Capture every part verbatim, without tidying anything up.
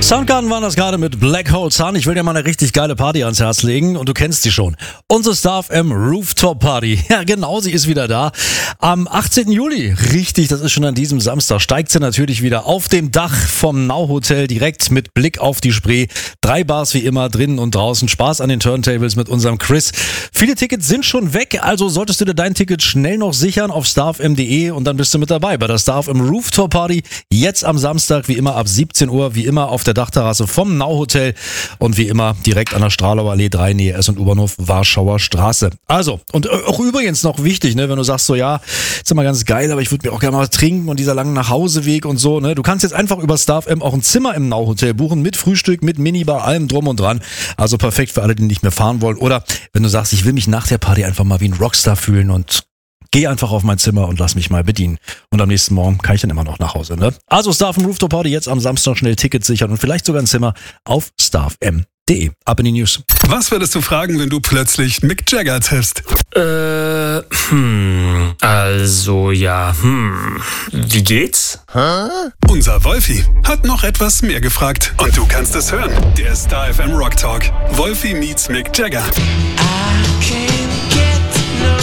Soundgarden waren das gerade mit Black Hole Sun. Ich will dir mal eine richtig geile Party ans Herz legen und du kennst sie schon. Unsere Star F M Rooftop Party. Ja genau, sie ist wieder da. Am achtzehnten Juli, richtig, das ist schon an diesem Samstag, steigt sie natürlich wieder auf dem Dach vom Now Hotel direkt mit Blick auf die Spree. Drei Bars wie immer, drinnen und draußen. Spaß an den Turntables mit unserem Chris. Viele Tickets sind schon weg, also solltest du dir dein Ticket schnell noch sichern auf starfm punkt de und dann bist du mit dabei bei der Star F M Rooftop Party. Jetzt am Samstag, wie immer ab siebzehn Uhr, wie immer auf der Dachterrasse vom Now Hotel und wie immer direkt an der Stralauer Allee drei, Nähe S- und U-Bahnhof Warschauer Straße. Also, und auch übrigens noch wichtig, ne, wenn du sagst so, ja, ist immer ganz geil, aber ich würde mir auch gerne mal was trinken und dieser lange Nachhauseweg und so, ne, du kannst jetzt einfach über Star F M auch ein Zimmer im Now Hotel buchen, mit Frühstück, mit Minibar, allem drum und dran. Also perfekt für alle, die nicht mehr fahren wollen. Oder wenn du sagst, ich will mich nach der Party einfach mal wie ein Rockstar fühlen und geh einfach auf mein Zimmer und lass mich mal bedienen. Und am nächsten Morgen kann ich dann immer noch nach Hause, ne? Also Star F M Rooftop Party jetzt am Samstag schnell Tickets sichern und vielleicht sogar ein Zimmer auf starfm punkt de. Ab in die News. Was würdest du fragen, wenn du plötzlich Mick Jagger triffst? Äh, hm, also ja, hm, wie geht's? Hä? Unser Wolfi hat noch etwas mehr gefragt. Und du kannst es hören. Der Star F M Rock Talk. Wolfi meets Mick Jagger. I can't get no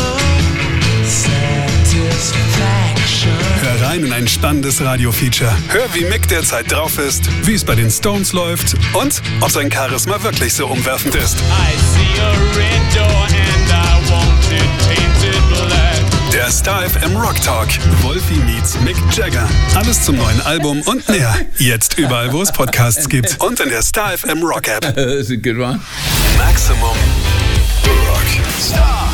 satisfaction. Hör rein in ein spannendes Radio-Feature. Hör, wie Mick derzeit drauf ist, wie es bei den Stones läuft und ob sein Charisma wirklich so umwerfend ist. I see a red door and I want it painted black. Der Star F M Rock Talk. Wolfi meets Mick Jagger. Alles zum neuen Album und mehr. Jetzt überall, wo es Podcasts gibt. Und in der Star F M Rock App. That's a good one. Maximum Rock. Star.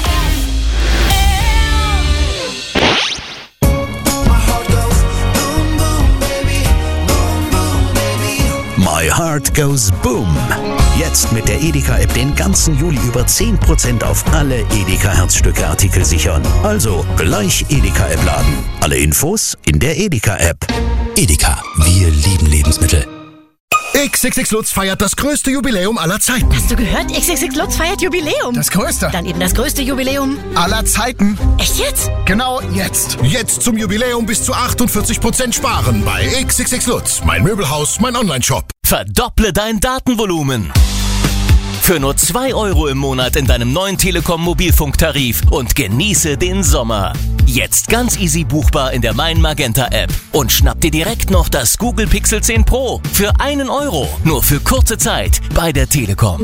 My Heart Goes Boom. Jetzt mit der Edeka-App den ganzen Juli über zehn Prozent auf alle Edeka-Herzstücke-Artikel sichern. Also gleich Edeka-App laden. Alle Infos in der Edeka-App. Edeka, wir lieben Lebensmittel. X X X Lutz feiert das größte Jubiläum aller Zeiten. Hast du gehört? X X X Lutz feiert Jubiläum. Das größte. Dann eben das größte Jubiläum aller Zeiten. Echt jetzt? Genau jetzt. Jetzt zum Jubiläum bis zu achtundvierzig Prozent sparen bei X X X Lutz. Mein Möbelhaus, mein Online-Shop. Verdopple dein Datenvolumen. Für nur zwei Euro im Monat in deinem neuen Telekom-Mobilfunktarif und genieße den Sommer. Jetzt ganz easy buchbar in der Mein Magenta App. Und schnapp dir direkt noch das Google Pixel zehn Pro für einen Euro. Nur für kurze Zeit bei der Telekom.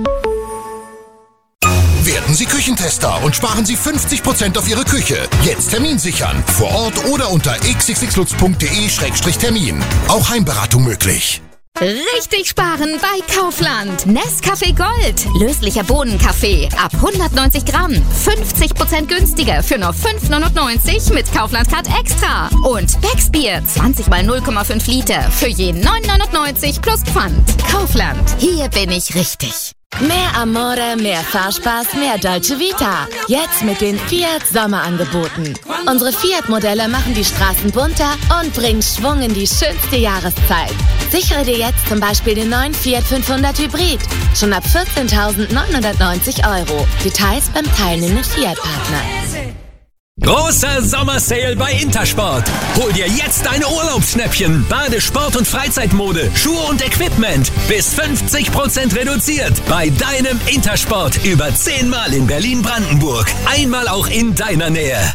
Werden Sie Küchentester und sparen Sie fünfzig Prozent auf Ihre Küche. Jetzt Termin sichern. Vor Ort oder unter x x x lutz punkt de Schrägstrich Termin. Auch Heimberatung möglich. Richtig sparen bei Kaufland. Nescafé Gold. Löslicher Bohnenkaffee. Ab hundertneunzig Gramm. fünfzig Prozent günstiger für nur fünf neunundneunzig mit Kaufland Card Extra. Und Becksbier. zwanzig mal null Komma fünf Liter. Für je neun neunundneunzig plus Pfand. Kaufland. Hier bin ich richtig. Mehr Amore, mehr Fahrspaß, mehr Dolce Vita. Jetzt mit den Fiat Sommerangeboten. Unsere Fiat-Modelle machen die Straßen bunter und bringen Schwung in die schönste Jahreszeit. Sichere dir jetzt zum Beispiel den neuen Fiat fünfhundert Hybrid. Schon ab vierzehntausendneunhundertneunzig Euro. Details beim teilnehmenden Fiat-Partner. Großer Sommersale bei Intersport. Hol dir jetzt deine Urlaubsschnäppchen. Bade-, Sport- und Freizeitmode, Schuhe und Equipment. Bis fünfzig Prozent reduziert. Bei deinem Intersport. Über zehnmal in Berlin-Brandenburg. Einmal auch in deiner Nähe.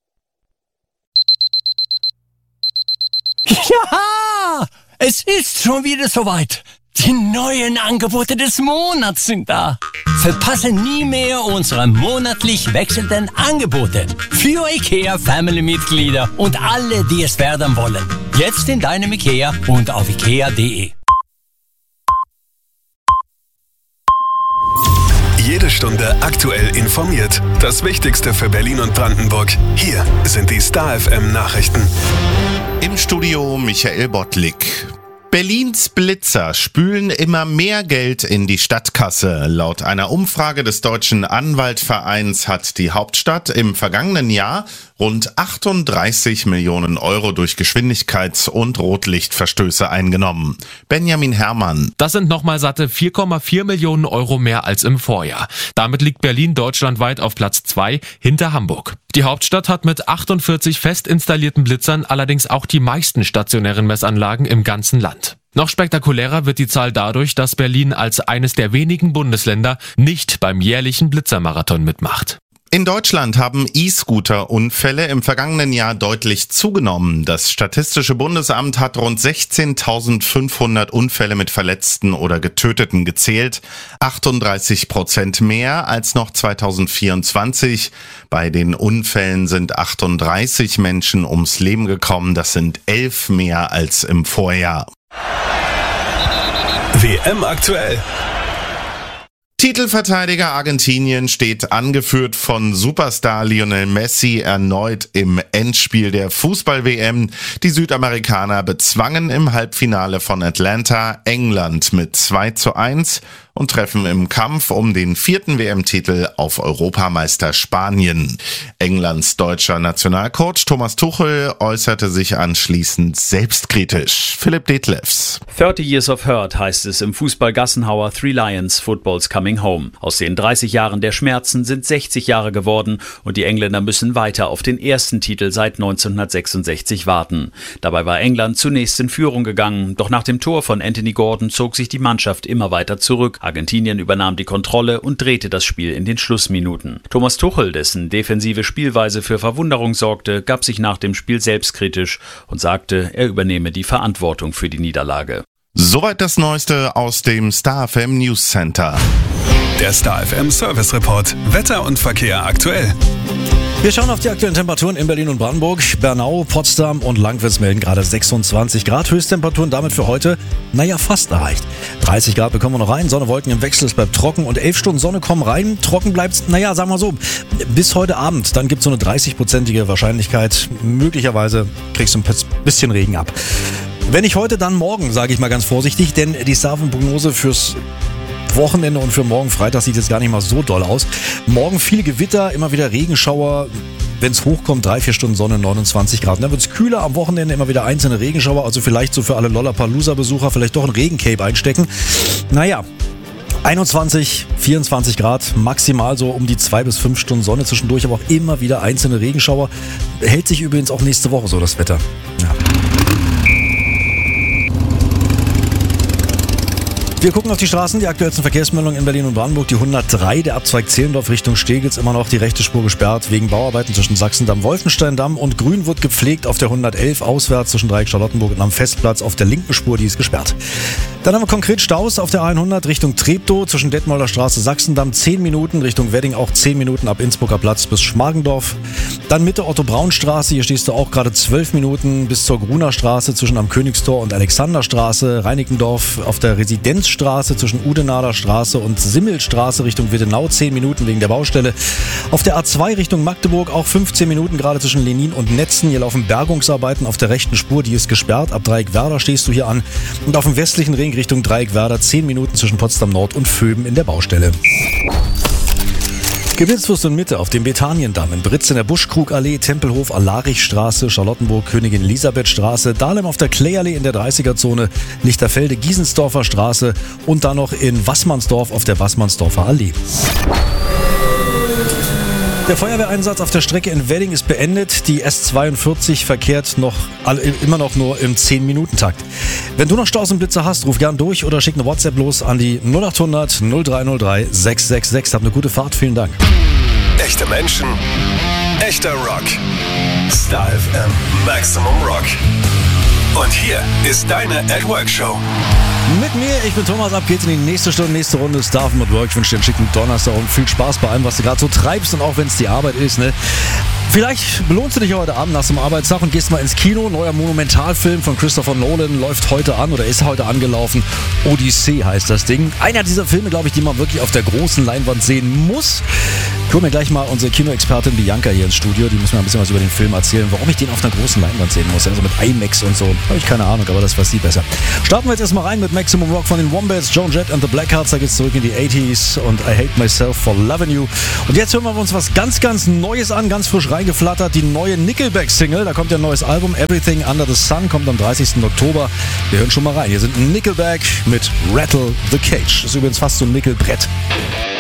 Ja! Es ist schon wieder soweit. Die neuen Angebote des Monats sind da. Verpasse nie mehr unsere monatlich wechselnden Angebote. Für IKEA Family-Mitglieder und alle, die es werden wollen. Jetzt in deinem IKEA und auf ikea punkt de. Jede Stunde aktuell informiert. Das Wichtigste für Berlin und Brandenburg. Hier sind die Star F M Nachrichten. Im Studio Michael Bottlik. Berlins Blitzer spülen immer mehr Geld in die Stadtkasse. Laut einer Umfrage des Deutschen Anwaltvereins hat die Hauptstadt im vergangenen Jahr rund achtunddreißig Millionen Euro durch Geschwindigkeits- und Rotlichtverstöße eingenommen. Benjamin Herrmann. Das sind nochmal satte vier Komma vier Millionen Euro mehr als im Vorjahr. Damit liegt Berlin deutschlandweit auf Platz zwei hinter Hamburg. Die Hauptstadt hat mit achtundvierzig fest installierten Blitzern allerdings auch die meisten stationären Messanlagen im ganzen Land. Noch spektakulärer wird die Zahl dadurch, dass Berlin als eines der wenigen Bundesländer nicht beim jährlichen Blitzermarathon mitmacht. In Deutschland haben E-Scooter-Unfälle im vergangenen Jahr deutlich zugenommen. Das Statistische Bundesamt hat rund sechzehntausendfünfhundert Unfälle mit Verletzten oder Getöteten gezählt. achtunddreißig Prozent mehr als noch zweitausendvierundzwanzig. Bei den Unfällen sind achtunddreißig Menschen ums Leben gekommen. Das sind elf mehr als im Vorjahr. W M aktuell. Titelverteidiger Argentinien steht angeführt von Superstar Lionel Messi erneut im Endspiel der Fußball-W M. Die Südamerikaner bezwangen im Halbfinale von Atlanta England mit zwei zu eins und treffen im Kampf um den vierten W M-Titel auf Europameister Spanien. Englands deutscher Nationalcoach Thomas Tuchel äußerte sich anschließend selbstkritisch. Philipp Detlefs. thirty years of hurt heißt es im Fußball-Gassenhauer Three Lions Football's Coming Home. Aus den dreißig Jahren der Schmerzen sind sechzig Jahre geworden und die Engländer müssen weiter auf den ersten Titel seit neunzehnhundertsechsundsechzig warten. Dabei war England zunächst in Führung gegangen, doch nach dem Tor von Anthony Gordon zog sich die Mannschaft immer weiter zurück. Argentinien übernahm die Kontrolle und drehte das Spiel in den Schlussminuten. Thomas Tuchel, dessen defensive Spielweise für Verwunderung sorgte, gab sich nach dem Spiel selbstkritisch und sagte, er übernehme die Verantwortung für die Niederlage. Soweit das Neueste aus dem Star F M News Center. Der Star F M Service Report. Wetter und Verkehr aktuell. Wir schauen auf die aktuellen Temperaturen in Berlin und Brandenburg. Bernau, Potsdam und Langwitz melden gerade sechsundzwanzig Grad. Höchsttemperaturen damit für heute, naja, fast erreicht. dreißig Grad bekommen wir noch rein. Sonne, Wolken im Wechsel, es bleibt trocken. Und elf Stunden Sonne kommen rein. Trocken bleibt, naja, sagen wir so, bis heute Abend. Dann gibt es so eine dreißig-prozentige Wahrscheinlichkeit. Möglicherweise kriegst du ein bisschen Regen ab. Wenn nicht heute, dann morgen, sage ich mal ganz vorsichtig. Denn die S A F M-Prognose fürs Wochenende und für morgen Freitag sieht jetzt gar nicht mal so doll aus. Morgen viel Gewitter, immer wieder Regenschauer. Wenn es hochkommt, drei, vier Stunden Sonne, neunundzwanzig Grad. Dann wird es kühler, am Wochenende immer wieder einzelne Regenschauer. Also vielleicht so für alle Lollapalooza-Besucher vielleicht doch ein Regencape einstecken. Naja, einundzwanzig, vierundzwanzig Grad, maximal so um die zwei bis fünf Stunden Sonne zwischendurch, aber auch immer wieder einzelne Regenschauer. Hält sich übrigens auch nächste Woche so das Wetter. Ja. Wir gucken auf die Straßen, die aktuellsten Verkehrsmeldungen in Berlin und Brandenburg. Die hundertdrei, der Abzweig Zehlendorf Richtung Steglitz, immer noch die rechte Spur gesperrt wegen Bauarbeiten zwischen Sachsendamm, Wolfensteindamm und Grün wird gepflegt auf der hundertelf auswärts zwischen Dreieck Charlottenburg und am Festplatz auf der linken Spur, die ist gesperrt. Dann haben wir konkret Staus auf der hundert Richtung Treptow zwischen Detmolder Straße, Sachsendamm zehn Minuten, Richtung Wedding auch zehn Minuten ab Innsbrucker Platz bis Schmargendorf. Dann Mitte Otto-Braun-Straße, hier stehst du auch gerade zwölf Minuten bis zur Gruner Straße zwischen am Königstor und Alexanderstraße, Reinickendorf auf der Residenzstraße zwischen Udenader Straße und Simmelstraße Richtung Wiedenau zehn Minuten wegen der Baustelle. Auf der A zwei Richtung Magdeburg auch fünfzehn Minuten gerade zwischen Lenin und Netzen. Hier laufen Bergungsarbeiten auf der rechten Spur, die ist gesperrt. Ab Dreieckwerder stehst du hier an. Und auf dem westlichen Ring Richtung Dreieckwerder zehn Minuten zwischen Potsdam Nord und Vöben in der Baustelle. Gewinnungsfluss und Mitte auf dem Bethaniendamm in Britz in der Buschkrugallee, Tempelhof, Alarichstraße, Charlottenburg, Königin Elisabethstraße, Dahlem auf der Klayallee in der dreißiger-Zone, Lichterfelde, Giesensdorfer Straße und dann noch in Wassmannsdorf auf der Wassmannsdorfer Allee. Der Feuerwehreinsatz auf der Strecke in Wedding ist beendet. Die S zweiundvierzig verkehrt noch immer noch nur im zehn Minuten Takt. Wenn du noch Staus und Blitzer hast, ruf gern durch oder schick eine WhatsApp los an die null achthundert null drei null drei sechs sechs sechs. Hab eine gute Fahrt, vielen Dank. Echte Menschen, echter Rock. Star F M Maximum Rock. Und hier ist deine At Work Show. Mit mir, ich bin Thomas, ab geht's in die nächste Stunde, nächste Runde Star F M at Work. Ich wünsche dir einen schicken Donnerstag und viel Spaß bei allem, was du gerade so treibst und auch wenn es die Arbeit ist, ne? Vielleicht belohnst du dich heute Abend nach dem Arbeitstag und gehst mal ins Kino. Neuer Monumentalfilm von Christopher Nolan läuft heute an oder ist heute angelaufen. Odyssee heißt das Ding. Einer dieser Filme, glaube ich, die man wirklich auf der großen Leinwand sehen muss. Ich hole mir gleich mal unsere Kinoexpertin Bianca hier ins Studio. Die muss mir ein bisschen was über den Film erzählen, warum ich den auf einer großen Leinwand sehen muss. Also mit IMAX und so. Habe ich keine Ahnung, aber das weiß sie besser. Starten wir jetzt erstmal rein mit Maximum Rock von den Wombats, Joan Jett and the Blackhearts. Da geht's zurück in die achtziger und I Hate Myself for Loving You. Und jetzt hören wir uns was ganz, ganz Neues an, ganz frisch reingeflattert. Die neue Nickelback-Single. Da kommt ja ein neues Album. Everything Under the Sun kommt am dreißigsten Oktober. Wir hören schon mal rein. Hier sind Nickelback mit Rattle the Cage. Das ist übrigens fast so ein Nickelbrett.